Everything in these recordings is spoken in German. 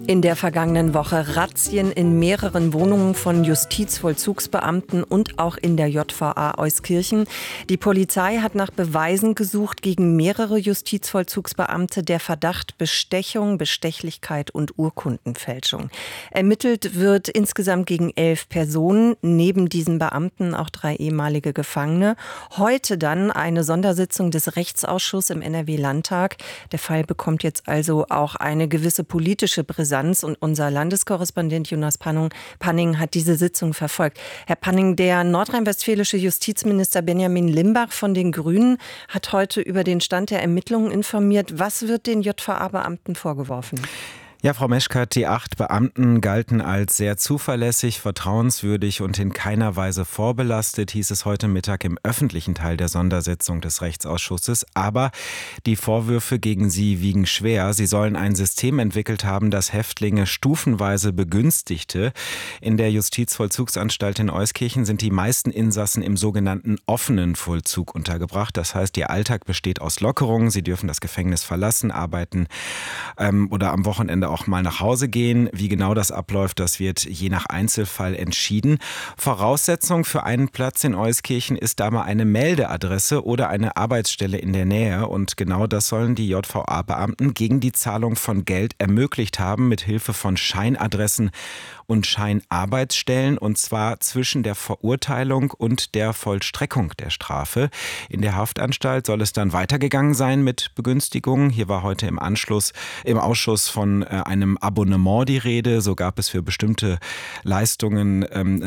In der vergangenen Woche Razzien in mehreren Wohnungen von Justizvollzugsbeamten und auch in der JVA Euskirchen. Die Polizei hat nach Beweisen gesucht gegen mehrere Justizvollzugsbeamte. Der Verdacht Bestechung, Bestechlichkeit und Urkundenfälschung. Ermittelt wird insgesamt gegen 11 Personen, neben diesen Beamten auch 3 ehemalige Gefangene. Heute dann eine Sondersitzung des Rechtsausschusses im NRW-Landtag. Der Fall bekommt jetzt also auch eine gewisse politische Brisanz. Und unser Landeskorrespondent Jonas Panning hat diese Sitzung verfolgt. Herr Panning, der nordrhein-westfälische Justizminister Benjamin Limbach von den Grünen hat heute über den Stand der Ermittlungen informiert. Was wird den JVA-Beamten vorgeworfen? Ja, Frau Meschkat, die 8 Beamten galten als sehr zuverlässig, vertrauenswürdig und in keiner Weise vorbelastet, hieß es heute Mittag im öffentlichen Teil der Sondersitzung des Rechtsausschusses. Aber die Vorwürfe gegen sie wiegen schwer. Sie sollen ein System entwickelt haben, das Häftlinge stufenweise begünstigte. In der Justizvollzugsanstalt in Euskirchen sind die meisten Insassen im sogenannten offenen Vollzug untergebracht. Das heißt, ihr Alltag besteht aus Lockerungen. Sie dürfen das Gefängnis verlassen, arbeiten oder am Wochenende auch mal nach Hause gehen. Wie genau das abläuft, das wird je nach Einzelfall entschieden. Voraussetzung für einen Platz in Euskirchen ist aber eine Meldeadresse oder eine Arbeitsstelle in der Nähe. Und genau das sollen die JVA-Beamten gegen die Zahlung von Geld ermöglicht haben, mit Hilfe von Scheinadressen und Scheinarbeitsstellen, und zwar zwischen der Verurteilung und der Vollstreckung der Strafe. In der Haftanstalt soll es dann weitergegangen sein mit Begünstigungen. Hier war heute im Ausschuss von einem Abonnement die Rede. So gab es für bestimmte Leistungen,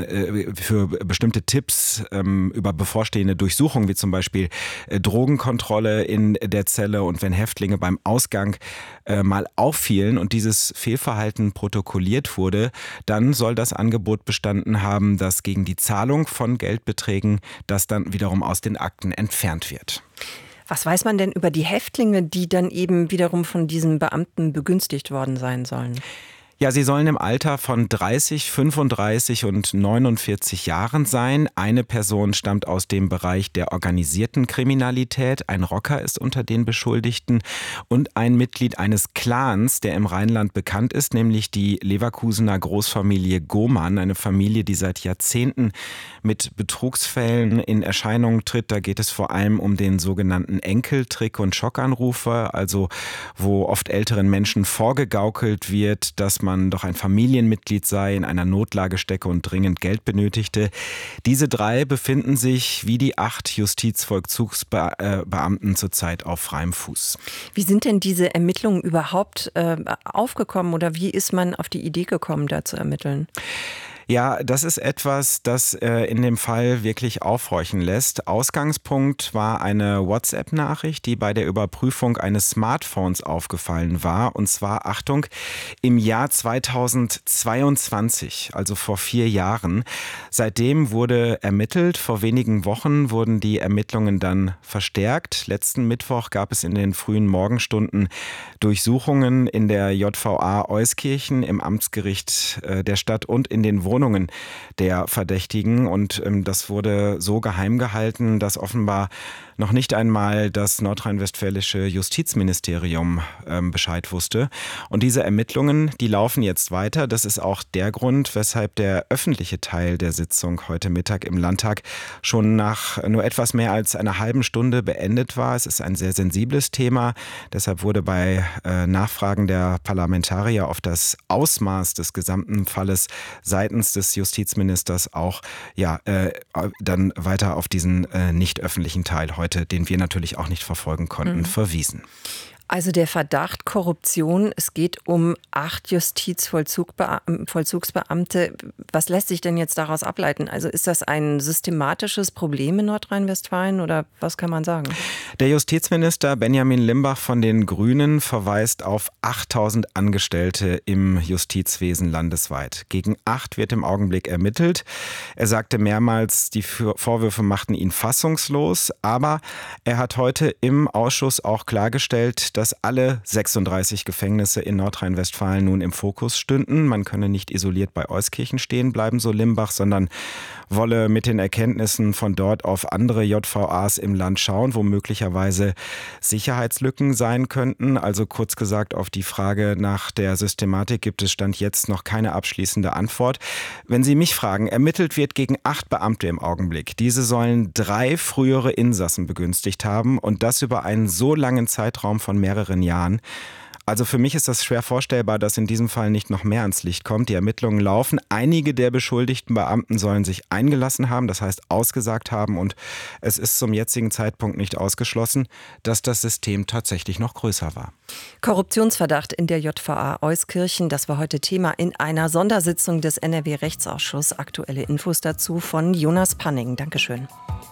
für bestimmte Tipps über bevorstehende Durchsuchungen, wie zum Beispiel Drogenkontrolle in der Zelle, und wenn Häftlinge beim Ausgang mal auffielen und dieses Fehlverhalten protokolliert wurde, dann soll das Angebot bestanden haben, dass gegen die Zahlung von Geldbeträgen das dann wiederum aus den Akten entfernt wird. Was weiß man denn über die Häftlinge, die dann eben wiederum von diesen Beamten begünstigt worden sein sollen? Ja, sie sollen im Alter von 30, 35 und 49 Jahren sein. Eine Person stammt aus dem Bereich der organisierten Kriminalität. Ein Rocker ist unter den Beschuldigten und ein Mitglied eines Clans, der im Rheinland bekannt ist, nämlich die Leverkusener Großfamilie Gomann. Eine Familie, die seit Jahrzehnten mit Betrugsfällen in Erscheinung tritt. Da geht es vor allem um den sogenannten Enkeltrick und Schockanrufe, also wo oft älteren Menschen vorgegaukelt wird, dass man doch ein Familienmitglied sei, in einer Notlage stecke und dringend Geld benötigte. Diese 3 befinden sich wie die 8 Justizvollzugsbeamten zurzeit auf freiem Fuß. Wie sind denn diese Ermittlungen überhaupt aufgekommen oder wie ist man auf die Idee gekommen, da zu ermitteln? Ja, das ist etwas, das in dem Fall wirklich aufhorchen lässt. Ausgangspunkt war eine WhatsApp-Nachricht, die bei der Überprüfung eines Smartphones aufgefallen war. Und zwar, Achtung, im Jahr 2022, also vor 4 Jahren. Seitdem wurde ermittelt. Vor wenigen Wochen wurden die Ermittlungen dann verstärkt. Letzten Mittwoch gab es in den frühen Morgenstunden Durchsuchungen in der JVA Euskirchen, im Amtsgericht der Stadt und in den Wohnungen der Verdächtigen, und das wurde so geheim gehalten, dass offenbar noch nicht einmal das nordrhein-westfälische Justizministerium Bescheid wusste. Und diese Ermittlungen, die laufen jetzt weiter. Das ist auch der Grund, weshalb der öffentliche Teil der Sitzung heute Mittag im Landtag schon nach nur etwas mehr als einer halben Stunde beendet war. Es ist ein sehr sensibles Thema. Deshalb wurde bei Nachfragen der Parlamentarier auf das Ausmaß des gesamten Falles seitens des Justizministers auch dann weiter auf diesen nicht öffentlichen Teil heute, den wir natürlich auch nicht verfolgen konnten, verwiesen. Also der Verdacht Korruption, es geht um 8 Justizvollzugsbeamte. Was lässt sich denn jetzt daraus ableiten? Also ist das ein systematisches Problem in Nordrhein-Westfalen oder was kann man sagen? Der Justizminister Benjamin Limbach von den Grünen verweist auf 8.000 Angestellte im Justizwesen landesweit. Gegen 8 wird im Augenblick ermittelt. Er sagte mehrmals, die Vorwürfe machten ihn fassungslos, aber er hat heute im Ausschuss auch klargestellt, dass alle 36 Gefängnisse in Nordrhein-Westfalen nun im Fokus stünden. Man könne nicht isoliert bei Euskirchen stehen bleiben, so Limbach, sondern wolle mit den Erkenntnissen von dort auf andere JVAs im Land schauen, wo möglicherweise Sicherheitslücken sein könnten. Also kurz gesagt, auf die Frage nach der Systematik gibt es Stand jetzt noch keine abschließende Antwort. Wenn Sie mich fragen, ermittelt wird gegen 8 Beamte im Augenblick. Diese sollen 3 frühere Insassen begünstigt haben und das über einen so langen Zeitraum von mehreren Jahren. Also für mich ist das schwer vorstellbar, dass in diesem Fall nicht noch mehr ans Licht kommt. Die Ermittlungen laufen. Einige der beschuldigten Beamten sollen sich eingelassen haben, das heißt ausgesagt haben. Und es ist zum jetzigen Zeitpunkt nicht ausgeschlossen, dass das System tatsächlich noch größer war. Korruptionsverdacht in der JVA Euskirchen, das war heute Thema in einer Sondersitzung des NRW-Rechtsausschusses. Aktuelle Infos dazu von Jonas Panning. Dankeschön.